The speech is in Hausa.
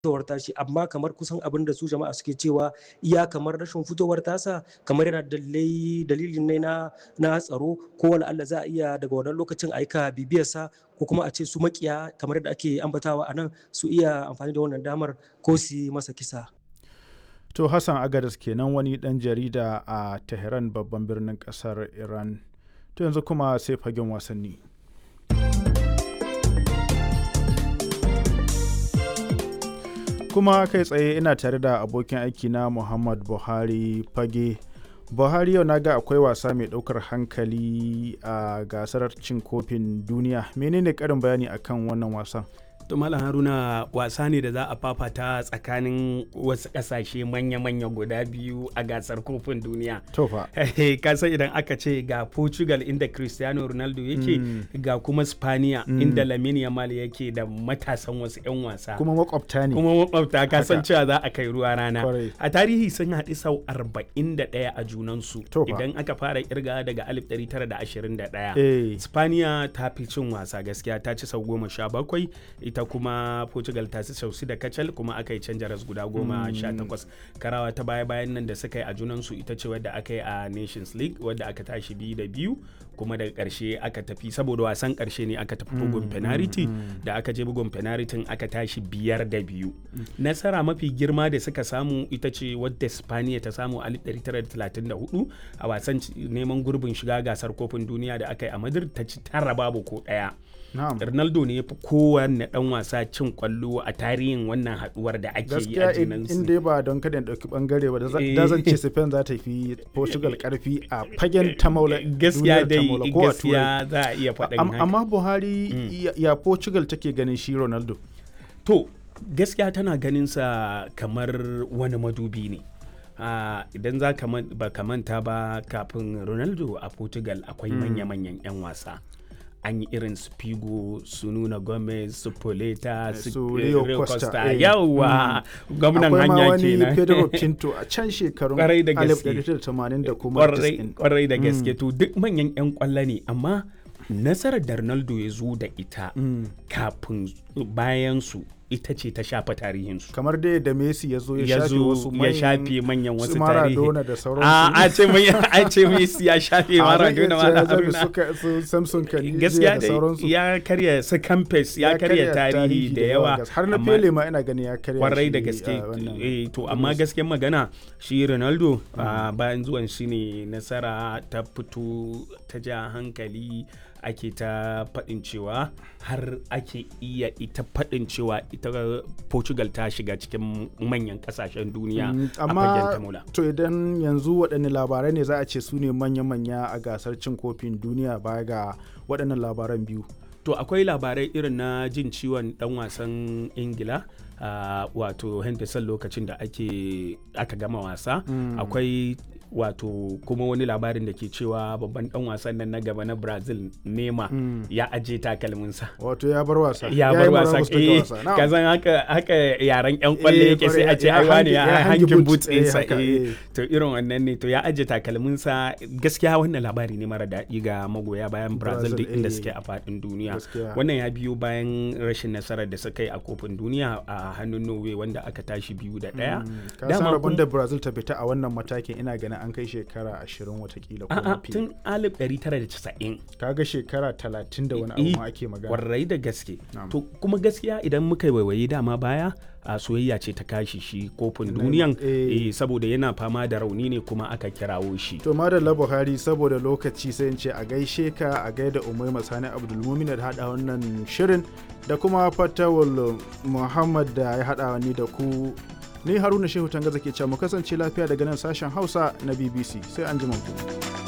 fitowar tashi, amma kamar kusan abin da su jama'a suke cewa iya kamar rashin fitowar tasa kamar yana dalilin ne na tsaro, ko wala Allah za a iya daga wannan lokacin aika bibiyarsa, ko kuma a ce su makiya kamar da ake ambatawa a nan su iya amfani da wannan damar ko su yi masa kisa. To Hassan Agadas kenan, wani ɗan jarida a Tehran, babban birnin ƙasar Iran. To yanzu kuma sai fagen wasanni. Kuma kai tsaye ina tare da abokin aiki na Muhammad Buhari Fage. Buhari, yau na ga akwai wasa mai ɗaukar hankali a gasar cin kofin duniya. Menene ƙarin bayani akan wannan wasan? To Malam Haruna, wasa ne da za a fafata tsakanin wasu ƙasashe manya-manya guda biyu a gasar kofin duniya. To fa. Kasan idan aka ce ga Portugal inda Cristiano Ronaldo yake, ga kuma Spaniya inda Lamine Yamal yake da matasan wasu 'yan wasa. Kuma makwabta ne. Kuma makwabta, kasan cewa za a kai ruwa rana. A tarihi sun haɗu sau 41 a junansu. Idan aka fara kirga daga 1921. Spaniya ta fi cin wasa gaskiya, ta ci sau 17. Ita kuma Portugal ta ci sau 6 kacal, kuma aka yi canja ras guda 18. Karawa ta baya-bayan nan da suka yi a junansu ita ce wadda aka yi a Nations League, wadda aka tashi 2-2, kuma daga ƙarshe aka tafi, saboda wasan ƙarshe ne aka tafi bugun penalty, da aka je bugun penalty aka tashi 5-2. Nasara mafi girma da suka samu ita ce wadda Spaniya ta samu a 1934 a wasan neman gurbin shiga gasar kofin duniya da aka yi a Madrid, ta ci 9 babu ko ɗaya. Ronaldo ne ya fi kowanne dan wasa cin kwallo a tarihin wannan haduwar da ake yi a junansu. In dai ba don kada in dauki bangare ba, da zan ce Spain za ta fi Portugal karfi a fagen ta maula. Gaskiya dai, gaskiya za a iya faɗin haka. Amma Buhari, ya Portugal take ganin shi Ronaldo? To gaskiya tana ganin sa kamar wani madubi ne. Idan za ka manta ba, kafin Ronaldo a Portugal akwai manya-manyan 'yan wasa. An yi irin su Figo, su Nuno Gomez, su Poleta, su Rio Costa. Yawwa, gwamnan hanya kenan. Akwai ma wani Pedro Pinto a can shekarun 1980 da kuma 90. Kwarai da gaske. To duk manyan 'yan kwallo ne, amma nasarar da Ronaldo ya zo da ita kafin bayan su ita ce ta shafa tarihinsu. Kamar dai da Messi ya zo ya shafe manyan wasu tarihi. Maradona da sauransu. A ce Messi ya shafe Maradona ma da Haruna. Su Samson Kanije gaskiya da sauransu. Ya karya su Campes, ya karya tarihi da yawa. Har na Pele ma ina gani ya karya. Kwarai da gaske. To amma gaskiyar magana, shi Ronaldo bayan zuwan shi ne nasara ta fito ta ja hankali. Ake ta faɗin cewa har ake iya ita faɗin cewa ita Portugal ta shiga cikin manyan ƙasashen duniya a fagen tamula. To idan yanzu waɗanne labarai ne za a ce su ne manya-manya a gasar cin kofin duniya baya ga waɗannan labaran biyu? To akwai labarai irin na jin ciwon ɗan wasan Ingila, wato Henderson, lokacin da aka gama wasa. Akwai wato kuma wani labarin da ke cewa babban dan wasan nan na gaba na Brazil, Neymar, ya aje takalminsa. Wato ya bar wasa. Ya bar wasa. Kazan haka yaran yan kwalle yake, sai a ce ai wani ya hangin boots ɗinsa. To irin wannan ne. To ya aje takalminsa. Gaskiya wannan labari ne mara daɗi ga magoya bayan Brazil duk inda suke a faɗin duniya. Wannan ya biyo bayan rashin nasarar da suka yi a kofin duniya a hannun Norway, wanda aka tashi 2-1. Kasan rabon da Brazil ta fita a wannan matakin ina ganin an kai shekara 20 watakila ko mafi. Tun 1990. Kaga shekara 30 da wani abu ma ake magana. Kwarai da gaske. To kuma gaskiya idan muka yi waiwayi dama baya, a soyayya ce ta kashi shi kofin duniyan, saboda yana fama da rauni ne kuma aka kirawo shi. To madalla Buhari, saboda lokaci sai in ce a gaishe ka, a gaida Umaima Sani Abdulmumin da hada wannan shirin, da kuma Fatawul Muhammad da ya hada ni da ku. Ni Haruna Shehu Tangaza ke cewa mu kasance lafiya daga nan sashen Hausa na BBC, sai an ji ku.